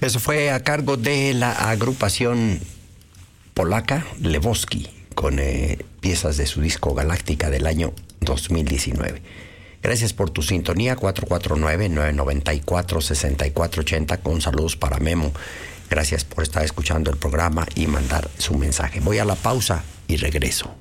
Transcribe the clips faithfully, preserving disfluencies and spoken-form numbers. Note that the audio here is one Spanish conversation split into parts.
Eso fue a cargo de la agrupación polaca Lebowski, con eh, piezas de su disco Galáctica del año dos mil diecinueve. Gracias por tu sintonía. Cuatro cuatro nueve, nueve nueve cuatro, seis cuatro ocho cero, con saludos para Memo. Gracias por estar escuchando el programa y mandar su mensaje. Voy a la pausa y regreso.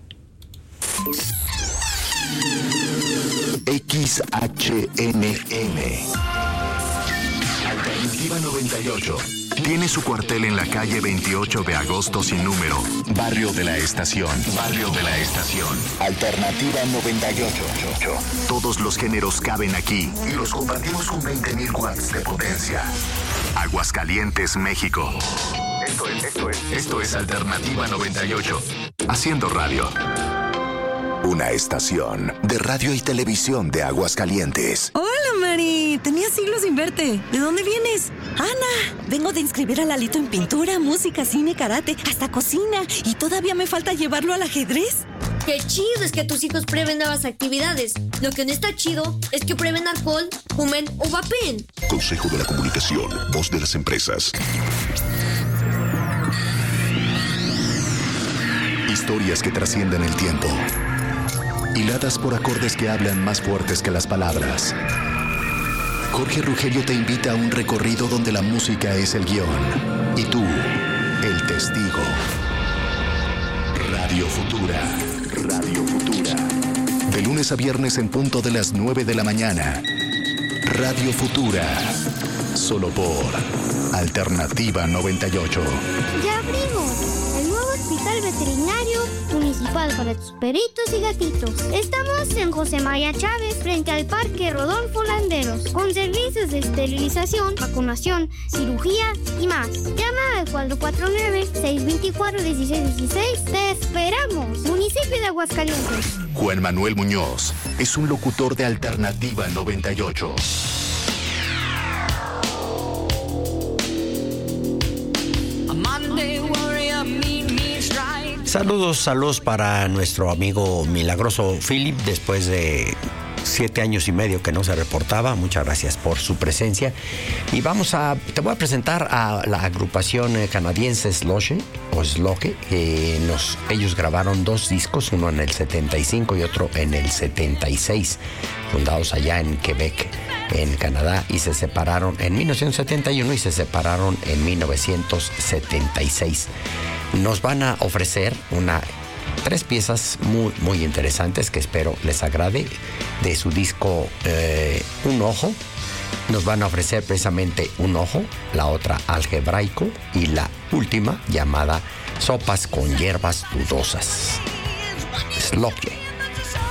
X H N M Alternativa noventa y ocho. Tiene su cuartel en la calle veintiocho de agosto sin número. Barrio de la Estación. Barrio de la Estación. Alternativa noventa y ocho. Todos los géneros caben aquí y los compartimos con veinte mil watts de potencia. Aguascalientes, México. Esto es, esto es, esto es Alternativa noventa y ocho. Haciendo radio. Una estación de radio y televisión de Aguascalientes. Hola, Mari. Tenía siglos sin verte. ¿De dónde vienes? Ana, vengo de inscribir a Lalito en pintura, música, cine, karate, hasta cocina. Y todavía me falta llevarlo al ajedrez. ¡Qué chido es que tus hijos prueben nuevas actividades! Lo que no está chido es que prueben alcohol, fumen o vapeen. Consejo de la Comunicación, voz de las empresas. Historias que trascienden el tiempo. Hiladas por acordes que hablan más fuertes que las palabras. Jorge Rugerio te invita a un recorrido donde la música es el guión y tú, el testigo. Radio Futura. Radio Futura. De lunes a viernes en punto de las nueve de la mañana. Radio Futura. Solo por Alternativa noventa y ocho. Ya abrimos el nuevo hospital veterinario municipal para tus perritos y gatitos. Estamos en José María Chávez, frente al Parque Rodolfo Landeros, con servicios de esterilización, vacunación, cirugía y más. Llama al cuatro cuatro nueve, seis dos cuatro, uno seis uno seis. ¡Te esperamos! Municipio de Aguascalientes. Juan Manuel Muñoz es un locutor de Alternativa noventa y ocho. Saludos, saludos para nuestro amigo milagroso Philip, después de siete años y medio que no se reportaba. Muchas gracias por su presencia. Y vamos a, te voy a presentar a la agrupación canadiense Sloche, o Sloche, que nos, ellos grabaron dos discos, uno en el setenta y cinco y otro en el setenta y seis, fundados allá en Quebec, en Canadá, y se separaron en mil novecientos setenta y uno y se separaron en mil novecientos setenta y seis. Nos van a ofrecer una tres piezas muy, muy interesantes que espero les agrade de su disco eh, Un Ojo. Nos van a ofrecer precisamente Un Ojo, la otra Algebraico y la última llamada Sopas con Hierbas Dudosas. Sloche.